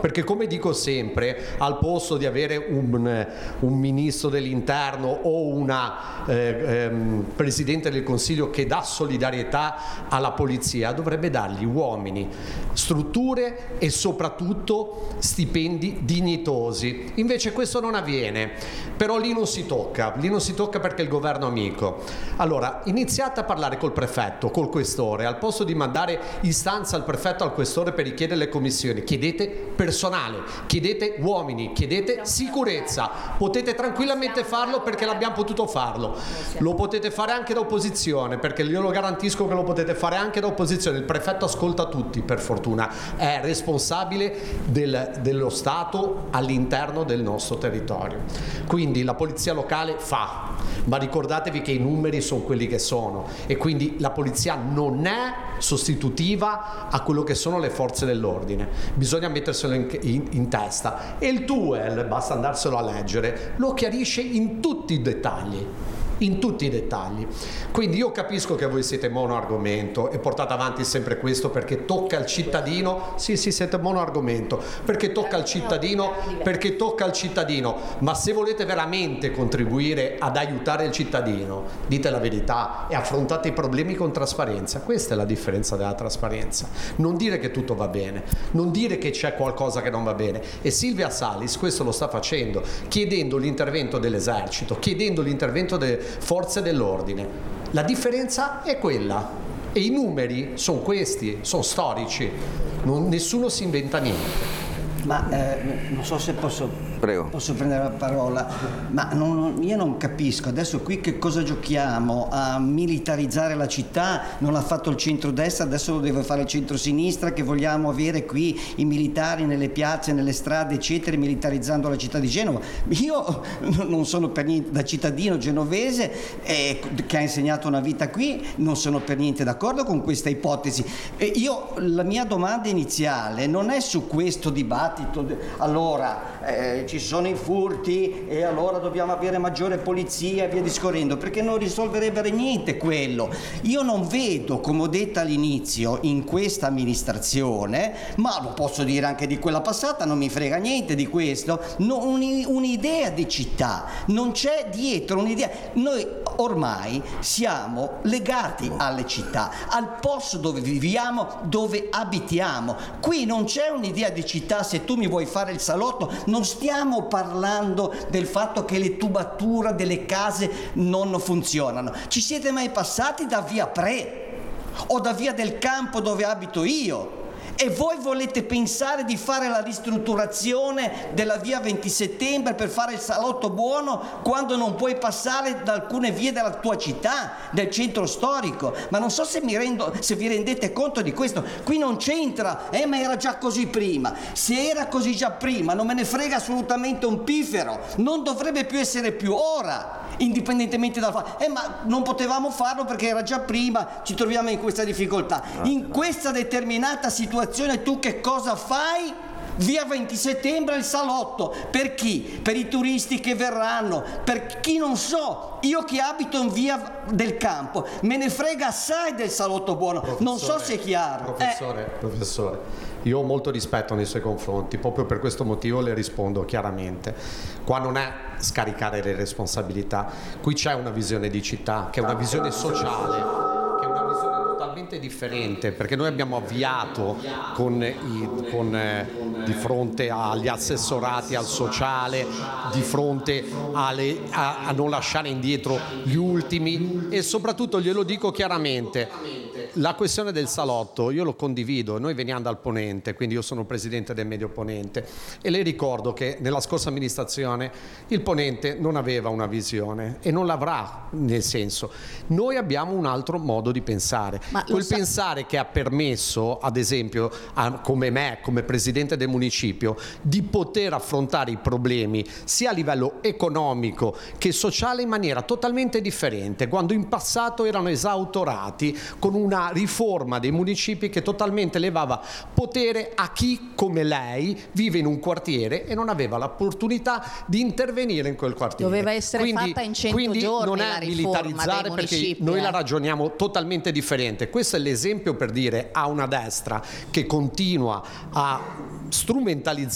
perché come dico sempre, al posto di avere un ministro dell'interno o una presidente del Consiglio che dà solidarietà alla polizia, dovrebbe dargli uomini, strutture e soprattutto stipendi dignitosi. Invece questo non avviene, però lì non si tocca perché il governo è amico. Allora iniziate a parlare col prefetto, col questore, al posto di mandare istanza al prefetto, al questore per richiedere le commissioni, chiedete personale, chiedete uomini, chiedete sicurezza. Potete tranquillamente farlo perché l'abbiamo potuto farlo, lo potete fare anche da opposizione, perché io lo garantisco che lo potete fare anche da opposizione. Il prefetto ascolta tutti, per fortuna, è responsabile dello Stato all'interno del nostro territorio. Quindi la polizia locale fa, ma ricordatevi che i numeri sono quelli che sono, e quindi la polizia non è sostitutiva a quello che sono le forze dell'ordine, bisogna metterselo in testa, e il TUEL, basta andarselo a leggere, lo chiarisce in tutti i dettagli. Quindi io capisco che voi siete monoargomento e portate avanti sempre questo perché tocca al cittadino. Sì, siete monoargomento perché tocca al cittadino, ma se volete veramente contribuire ad aiutare il cittadino, dite la verità e affrontate i problemi con trasparenza. Questa è la differenza della trasparenza, non dire che tutto va bene, non dire che c'è qualcosa che non va bene. E Silvia Salis questo lo sta facendo, chiedendo l'intervento dell'esercito, chiedendo l'intervento delle forze dell'ordine. La differenza è quella, e i numeri sono questi, sono storici, nessuno si inventa niente. Ma non so se posso prendere la parola, ma io non capisco adesso qui che cosa giochiamo a militarizzare la città. Non l'ha fatto il centrodestra, adesso lo deve fare il centrosinistra, che vogliamo avere qui i militari nelle piazze, nelle strade eccetera, militarizzando la città di Genova. Io non sono per niente, da cittadino genovese che ha insegnato una vita qui, non sono per niente d'accordo con questa ipotesi. La mia domanda iniziale non è su questo dibattito, allora ci sono i furti e allora dobbiamo avere maggiore polizia e via discorrendo, perché non risolverebbe niente quello. Io non vedo, come ho detto all'inizio, in questa amministrazione, ma lo posso dire anche di quella passata, non mi frega niente di questo, un'idea di città, non c'è dietro un'idea. Noi ormai siamo legati alle città, al posto dove viviamo, dove abitiamo. Qui non c'è un'idea di città. Se tu mi vuoi fare il salotto, non stiamo parlando del fatto che le tubature delle case non funzionano. Ci siete mai passati da via Pre o da via del Campo dove abito io? E voi volete pensare di fare la ristrutturazione della via 20 settembre per fare il salotto buono quando non puoi passare da alcune vie della tua città, del centro storico? Ma non so se vi rendete conto di questo. Qui non c'entra, ma era già così prima. Se era così già prima, non me ne frega assolutamente un piffero. Non dovrebbe più essere più ora, indipendentemente dal fatto. Ma non potevamo farlo perché era già prima, ci troviamo in questa difficoltà. In questa determinata situazione tu che cosa fai? Via 20 settembre il salotto. Per chi? Per i turisti che verranno, per chi non so. Io che abito in via del Campo me ne frega assai del salotto buono. Non so se è chiaro. Professore, io ho molto rispetto nei suoi confronti, proprio per questo motivo le rispondo chiaramente. Qua non è scaricare le responsabilità, qui c'è una visione di città che è una visione sociale, differente, perché noi abbiamo avviato di fronte agli assessorati al sociale, di fronte a non lasciare indietro gli ultimi, e soprattutto glielo dico chiaramente, la questione del salotto io lo condivido. Noi veniamo dal Ponente, quindi io sono presidente del Medio Ponente, e le ricordo che nella scorsa amministrazione il Ponente non aveva una visione e non l'avrà, nel senso, noi abbiamo un altro modo di pensare. Quel pensare che ha permesso, ad esempio, come me, come presidente del municipio, di poter affrontare i problemi sia a livello economico che sociale in maniera totalmente differente, quando in passato erano esautorati con una riforma dei municipi che totalmente levava potere a chi, come lei, vive in un quartiere e non aveva l'opportunità di intervenire in quel quartiere. Doveva essere fatta in 100 giorni non è la riforma militarizzare, dei perché municipi, noi la ragioniamo totalmente differente. Questo è l'esempio per dire a una destra che continua a strumentalizzare